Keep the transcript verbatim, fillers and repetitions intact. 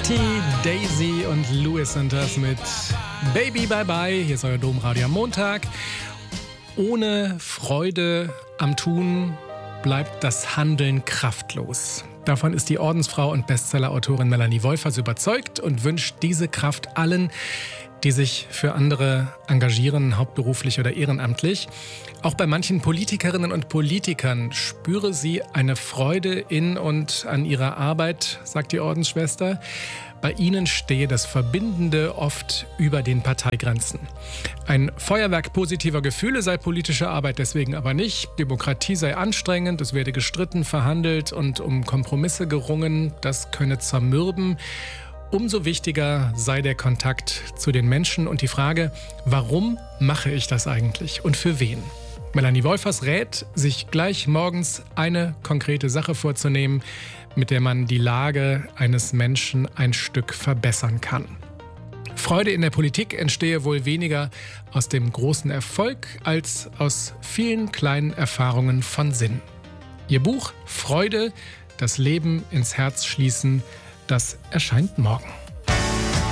Katy, Daisy und Louis sind das mit Baby Bye Bye. Hier ist euer Domradio am Montag. Ohne Freude am Tun bleibt das Handeln kraftlos. Davon ist die Ordensfrau und Bestsellerautorin Melanie Wolfers überzeugt und wünscht diese Kraft allen, die sich für andere engagieren, hauptberuflich oder ehrenamtlich. Auch bei manchen Politikerinnen und Politikern spüre sie eine Freude in und an ihrer Arbeit, sagt die Ordensschwester. Bei ihnen stehe das Verbindende oft über den Parteigrenzen. Ein Feuerwerk positiver Gefühle sei politische Arbeit deswegen aber nicht. Demokratie sei anstrengend, es werde gestritten, verhandelt und um Kompromisse gerungen. Das könne zermürben. Umso wichtiger sei der Kontakt zu den Menschen und die Frage, warum mache ich das eigentlich und für wen? Melanie Wolfers rät, sich gleich morgens eine konkrete Sache vorzunehmen, mit der man die Lage eines Menschen ein Stück verbessern kann. Freude in der Politik entstehe wohl weniger aus dem großen Erfolg als aus vielen kleinen Erfahrungen von Sinn. Ihr Buch Freude, das Leben ins Herz schließen, das erscheint morgen.